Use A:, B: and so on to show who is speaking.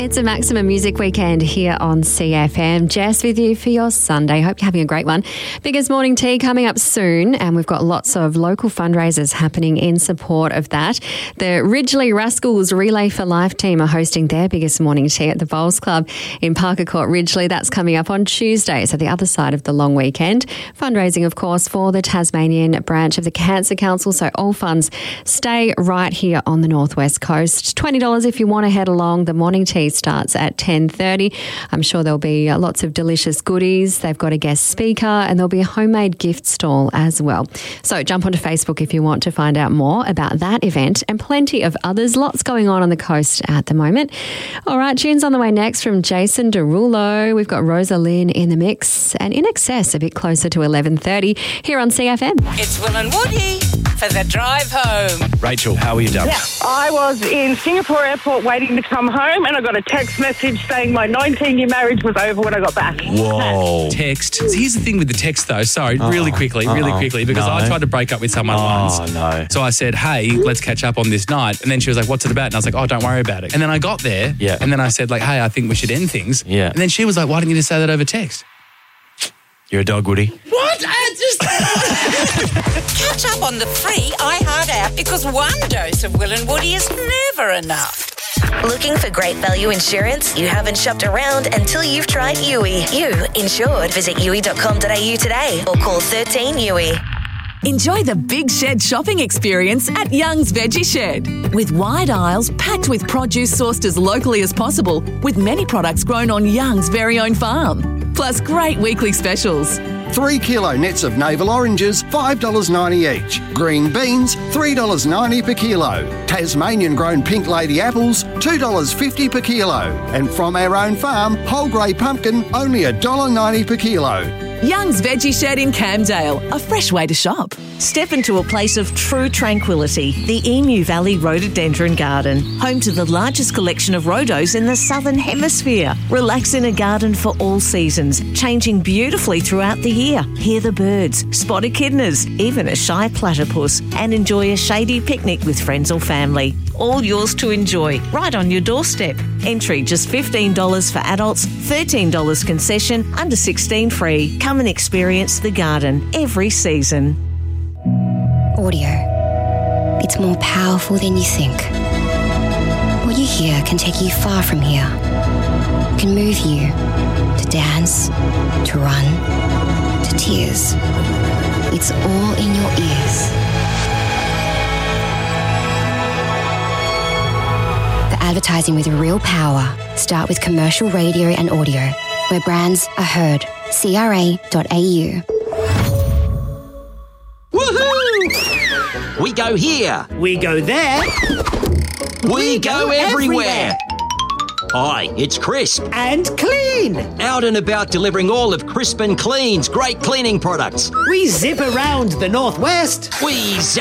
A: It's a Maximum Music Weekend here on CFM. Jess with you for your Sunday. Hope you're having a great one. Biggest Morning Tea coming up soon, and we've got lots of local fundraisers happening in support of that. The Ridgely Rascals Relay for Life team are hosting their Biggest Morning Tea at the Bowls Club in Parker Court, Ridgely. That's coming up on Tuesday, so the other side of the long weekend. Fundraising, of course, for the Tasmanian branch of the Cancer Council, so all funds stay right here on the Northwest Coast. $20 if you want to head along. The morning tea starts at 10:30. I'm sure there'll be lots of delicious goodies. They've got a guest speaker and there'll be a homemade gift stall as well. So jump onto Facebook if you want to find out more about that event and plenty of others. Lots going on the coast at the moment. All right, tunes on the way next from Jason Derulo. We've got Rosa Lynn in the mix and In Excess a bit closer to 11:30 here on CFM.
B: It's Will and Woody for the drive home.
C: Rachel, how are you, Dub?
D: Yeah, I was in Singapore airport waiting to come home and I got a text message saying my 19-year marriage was over when I got back.
C: Whoa.
E: Text. So here's the thing with the text, though. Sorry, really quickly, because I tried to break up with someone once.
C: Oh, no.
E: So I said, hey, let's catch up on this night. And then she was like, what's it about? And I was like, oh, don't worry about it. And then I got there.
C: Yeah.
E: And then I said, like, hey, I think we should end things.
C: Yeah.
E: And then she was like, why didn't you just say that over text?
C: You're a dog, Woody.
E: What?
B: Catch up on the free iHeart app because one dose of Will and Woody is never enough.
F: Looking for great value insurance? You haven't shopped around until you've tried Yui. You insured. Visit yui.com.au today or call 13 Yui.
G: Enjoy the Big Shed shopping experience at Young's Veggie Shed. With wide aisles packed with produce sourced as locally as possible, with many products grown on Young's very own farm. Plus great weekly specials.
H: 3 kilo nets of navel oranges, $5.90 each. Green beans, $3.90 per kilo. Tasmanian grown pink lady apples, $2.50 per kilo. And from our own farm, whole grey pumpkin, only $1.90 per kilo.
G: Young's Veggie Shed in Camdale, a fresh way to shop.
I: Step into a place of true tranquility, the Emu Valley Rhododendron Garden, home to the largest collection of rhodos in the Southern Hemisphere. Relax in a garden for all seasons, changing beautifully throughout the year. Hear the birds, spot echidnas, even a shy platypus, and enjoy a shady picnic with friends or family. All yours to enjoy, right on your doorstep. Entry just $15 for adults, $13 concession, under 16 free. Come and experience the garden every season.
J: Audio. It's more powerful than you think. What you hear can take you far from here. It can move you to dance, to run, to tears. It's all in your ears. The advertising with real power. Start with commercial radio and audio, where brands are heard. CRA.au.
K: Woohoo! We go here.
L: We go there.
K: We go everywhere. Hi, it's Crisp.
L: And Clean.
K: Out and about delivering all of Crisp and Clean's great cleaning products.
L: We zip around the Northwest.
K: We zap